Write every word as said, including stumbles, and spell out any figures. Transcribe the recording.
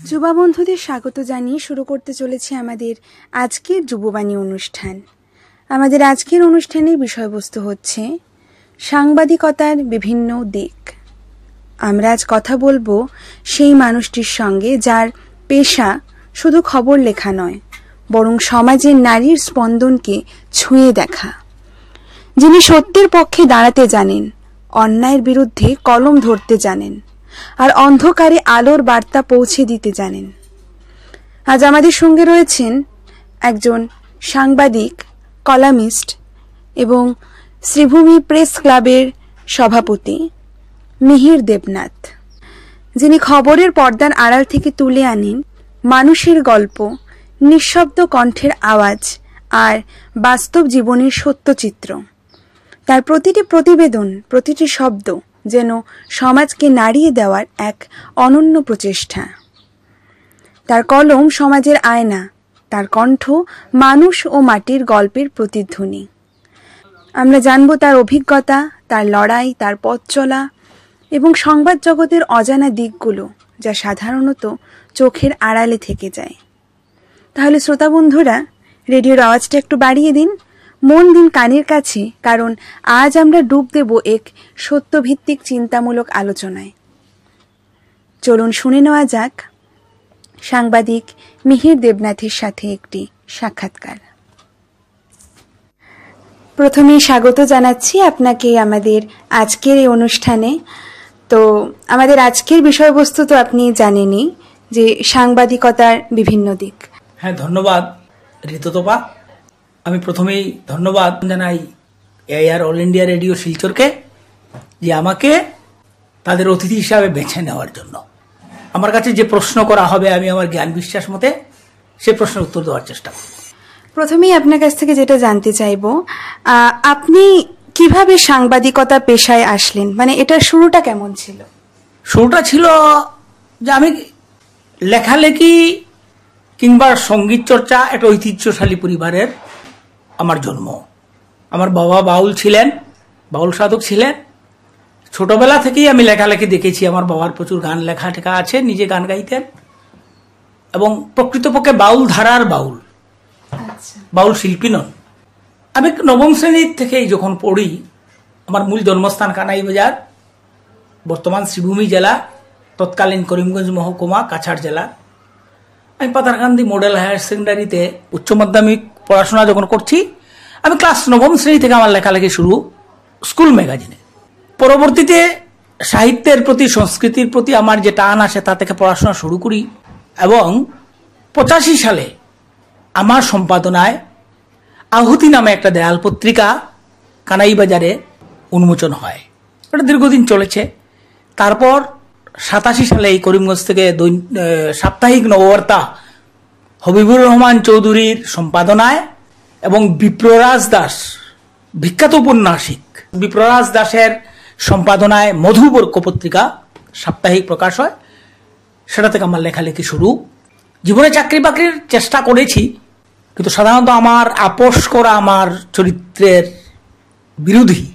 যুবা বন্ধুদের স্বাগত জানিয়ে শুরু করতে চলেছে আমাদের আজকের যুববাণী অনুষ্ঠান। আমাদের আজকের অনুষ্ঠানের বিষয়বস্তু হচ্ছে সাংবাদিকতার বিভিন্ন দিক। আমরা আজ কথা বলবো সেই মানুষটির সঙ্গে যার পেশা শুধু খবর লেখা নয়, বরং সমাজের নারীর স্পন্দনকে ছুঁয়ে দেখা, যিনি সত্যের পক্ষে দাঁড়াতে জানেন, অন্যায়ের বিরুদ্ধে কলম ধরতে জানেন, আর অন্ধকারে আলোর বার্তা পৌঁছে দিতে জানেন। আজ আমাদের সঙ্গে রয়েছেন একজন সাংবাদিক, কলামিস্ট এবং শ্রীভূমি প্রেস ক্লাবের সভাপতি মিহির দেবনাথ, যিনি খবরের পর্দার আড়াল থেকে তুলে আনেন মানুষের গল্প, নিঃশব্দ কণ্ঠের আওয়াজ আর বাস্তব জীবনের সত্যচিত্র। তার প্রতিটি প্রতিবেদন, প্রতিটি শব্দ যেন সমাজকে নাড়িয়ে দেওয়ার এক অনন্য প্রচেষ্টা। তার কলম সমাজের আয়না, তার কণ্ঠ মানুষ ও মাটির গল্পের প্রতিধ্বনি। আমরা জানব তার অভিজ্ঞতা, তার লড়াই, তার পথ চলা এবং সংবাদ জগতের অজানা দিকগুলো, যা সাধারণত চোখের আড়ালে থেকে যায়। তাহলে শ্রোতা বন্ধুরা, রেডিওর আওয়াজটা একটু বাড়িয়ে দিন, মন দিন কানের কাছে, কারণ আজ আমরা ডুব দেব এক সত্যভিত্তিক চিন্তামূলক আলোচনায়। চলুন শুনে নেওয়া যাক সাংবাদিক মিহির দেবনাথের সাথে একটি সাক্ষাৎকার। প্রথমেই স্বাগত জানাচ্ছি আপনাকে আমাদের আজকের এই অনুষ্ঠানে। তো আমাদের আজকের বিষয়বস্তু তো আপনি জানেনই, যে সাংবাদিকতার বিভিন্ন দিক। হ্যাঁ, ধন্যবাদ ঋতুতপা। আমি প্রথমেই ধন্যবাদ জানাই এআইআর অল ইন্ডিয়া রেডিও শিলচরকে, যে আমাকে তাদের অতিথি হিসাবে বেছে নেওয়ার জন্য। আমার কাছে যে প্রশ্ন করা হবে, আমি আমার জ্ঞান বিশ্বাস মতে সে প্রশ্নের উত্তর দেওয়ার চেষ্টা করব। প্রথমেই আপনার কাছ থেকে যেটা জানতে চাইব, আপনি কিভাবে সাংবাদিকতা পেশায় আসলেন? মানে এটার শুরুটা কেমন ছিল? শুরুটা ছিল যে আমি লেখালেখি কিংবা সঙ্গীত চর্চা একটা ঐতিহ্যশালী পরিবারের আমার জন্ম। আমার বাবা বাউল ছিলেন, বাউল সাধক ছিলেন। ছোটবেলা থেকেই আমি লেখালেখি দেখেছি। আমার বাবার প্রচুর গান লেখা টেখা আছে, নিজে গান গাইতেন এবং প্রকৃতপক্ষে বাউল ধারার বাউল, বাউল শিল্পী নন। আমি নবম শ্রেণীর থেকেই যখন পড়ি, আমার মূল জন্মস্থান কানাইবাজার, বর্তমান শ্রীভূমি জেলা, তৎকালীন করিমগঞ্জ মহকুমা, কাছাড় জেলা। আমি পাতারকান্দি মডেল হায়ার সেকেন্ডারিতে উচ্চ মাধ্যমিক পড়াশোনা যখন করছি, আমি ক্লাস নবম শ্রেণী থেকে আমার লেখালেখি শুরু স্কুল ম্যাগাজিনে। পরবর্তীতে সাহিত্যের প্রতি, সংস্কৃতির প্রতি আমার যে টান আসে, তা থেকে পড়াশোনা শুরু করি এবং পঁচাশি সালে আমার সম্পাদনায় আহুতি নামে একটা দেয়াল পত্রিকা কানাইবাজারে উন্মোচন হয়। এটা দীর্ঘদিন চলেছে। তারপর সাতাশি সালে এই করিমগঞ্জ থেকে সাপ্তাহিক নববার্তা হবিবুর রহমান চৌধুরীর সম্পাদনায় এবং বিপ্ররাজ দাস, বিখ্যাত উপন্যাসিক বিপ্ররাজ দাসের সম্পাদনায় মধুবর্ক পত্রিকা সাপ্তাহিক প্রকাশ হয়। সেটা থেকে আমার লেখালেখি শুরু। জীবনে চাকরি বাকরির চেষ্টা করেছি, কিন্তু সাধারণত আমার আপোষ করা আমার চরিত্রের বিরোধী।